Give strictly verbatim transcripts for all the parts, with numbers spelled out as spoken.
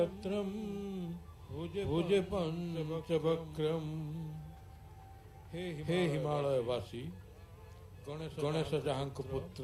भुजे पंचवक्रम। हे हिमालयवासी गणेश जहाँक पुत्र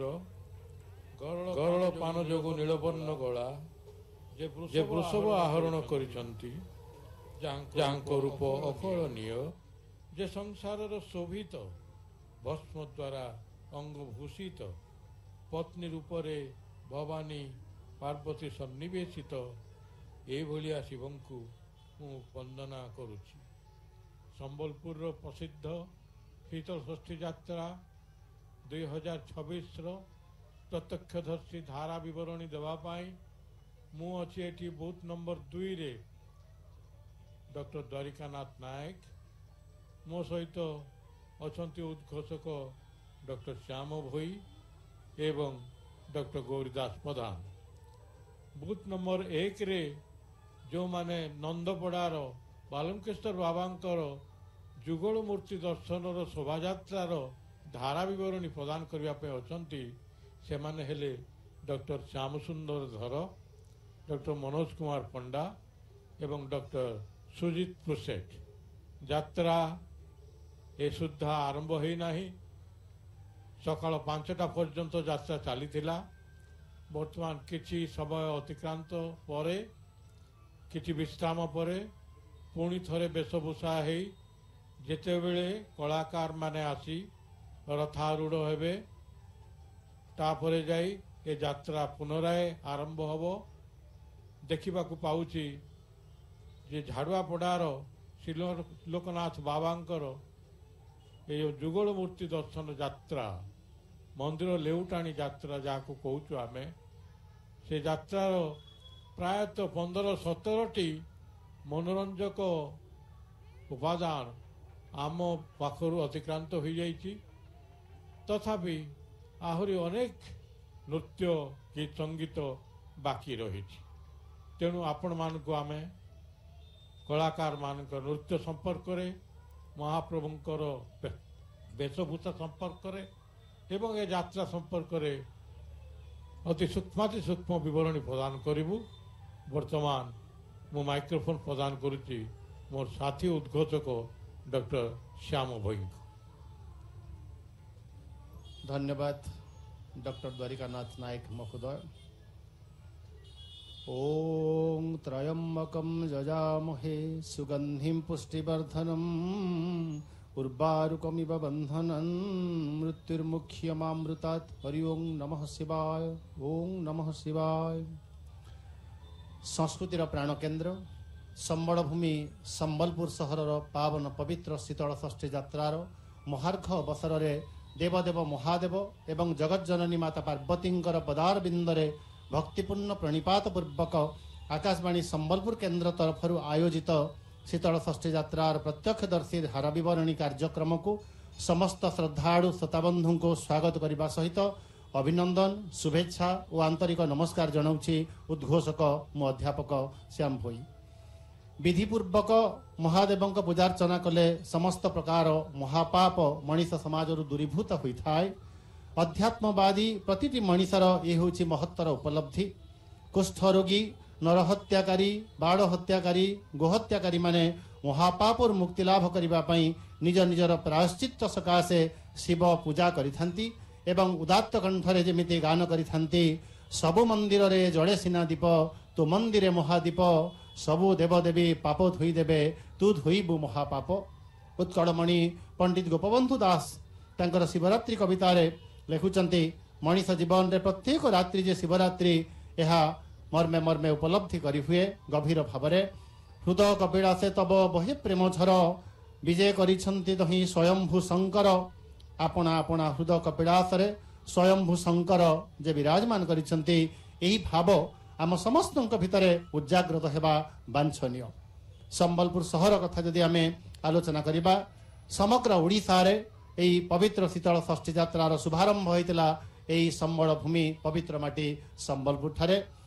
गरल पान जोगु नीलवर्ण गला जे वृषभ आहरण करिसंती जहाँक रूप अकलनीय जे संसार शोभित भस्म द्वारा अंग भूषित पत्नी रूपरे भवानी पार्वती सन्निवेशित एभलिया शिवं को मु वंदना करुछि। संबलपुर प्रसिद्ध शीतल षष्ठी यात्रा दुई हजार छब्बीस प्रत्यक्षदर्शी धारा विवरणी देवाई मु अच्छी एटी बूथ नंबर दुई रे डॉक्टर द्वारिकानाथ नायक मो सहित अछंती उद्घोषक डॉक्टर श्याम भोई एवं डॉक्टर गौरीदास प्रधान। बूथ नंबर एक रे जो माने नंदपड़ार बालुकेश्वर बाबांकर जुगल मूर्ति दर्शन शोभा यात्रार धारा विवरणी प्रदान करने अछंती से माने हेले डॉक्टर श्याम सुंदर धर, डॉक्टर मनोज कुमार पंडा एवं डॉक्टर सुजीत पुसेठ। यात्रा ए सुद्धा आरंभ होई नाही, सकाळ पांचटा पर्यंत यात्रा चली। बर्तमान किछि समय अतिक्रांत परे किछि विश्राम परे पुणी थरे वेशभूषा हेई जेतेबेले कलाकार माने आसी रथारूढ़ हेबे तापरे जाई ए यात्रा पुनराय आरंभ हबो। देखिबाकू पाउछि जे झाड़ुआपड़ार श्री लोकनाथ बाबांकर ये जुगल मूर्ति दर्शन यात्रा मंदिर लेउटाणी यात्रा जहाँ को कहूँ आम से यात्रार प्रायतः पंदर सतरटी मनोरंजक उपादान आम पाखरु अतिक्रांत हो जाइछि। तथापि आहरी अनेक नृत्य गीत संगीत बाकी रही। तेणु आपण मानक आम कलाकार मान नृत्य संपर्क रे महाप्रभुंकर वेशभूषा संपर्क रे एवं ए यात्रा संपर्क रे अति सूक्ष्माति सूक्ष्म विवरणी प्रदान करिबु। वर्तमान मो माइक्रोफोन प्रदान करुच्ची मोर साथी उद्घोषक डॉक्टर श्याम भोई। धन्यवाद डॉक्टर द्वारिकानाथ नायक महोदय। ओं त्रयंबकं यजामहे सुगंधिं पुष्टिवर्धनम् उर्वारुकमिव बन्धनं मृत्युर्मुख्यमामृतात्। हरि ओं नमः शिवाय। ओं नमः शिवाय। संस्कृतिर प्राण केन्द्र संबलभूमि संबलपुर सहरर पावन पवित्र शीतल षष्ठी यात्रार महार्घ अवसर में देवदेव महादेव एवं जगज्जननी माता पार्वतींकर पदार बिंदरे भक्तिपूर्ण प्रणिपात पूर्वक आकाशवाणी संबलपुर केन्द्र तरफ आयोजित शीतल षष्ठी यात्रार प्रत्यक्षदर्शी धारा विवरणी कार्यक्रम को समस्त श्रद्धालु श्रोताबंधु को स्वागत करने सहित अभिनंदन शुभेच्छा और आंतरिक नमस्कार जनाऊँगी उद्घोषक मो अध्यापक श्याम भोई। विधिपूर्वक महादेव पूजार्चना कले समस्त प्रकार महापाप मनीष समाज दूरीभूत होता है। अध्यात्मवादी प्रतिटी मनीषर ये हूँ महत्तर उपलब्धि। कुष्ठ रोगी नरहत्याकारी बाड़ हत्याकारी गोहत्याकारी माने महापाप मुक्ति लाभ करने निज निजर प्रायश्चित सकाशे शिव पूजा करिथांती एवं उदात्त कंठरे जेमिति गान करिथांती सबु मंदिर रे जड़े सिना दीप तु मंदिरे महादीप सबु देवदेवी पाप धोई देबे तु धोईबु महापाप। उत्कलमणि पंडित गोपबंधु दास तांकर शिवरात्रि कवितारे लेखुचंती मनीष जीवन रे प्रत्येक रात्रि जे शिवरात्रि यहा मर्मे मर्मे उपलब्धि करी हुए गभीर भावरे। हृदय कपिलासे तब बहे प्रेम झर विजय करिछंती दही स्वयंभू शंकर। आपना आपना हृदय कपिलासरे स्वयंभू शंकर जे विराजमान करिछंती एही भाव आम समस्त भितरे उजाग्रत हेबा वांछनीय। संबलपुर सहर कथा जदि आमे आलोचना करिबा समग्र ओडिशा रे एही पवित्र शीतल षष्ठी यात्रार शुभारंभ होइतिला एही संबल भूमि पवित्र माटी संबलपुर ठारे।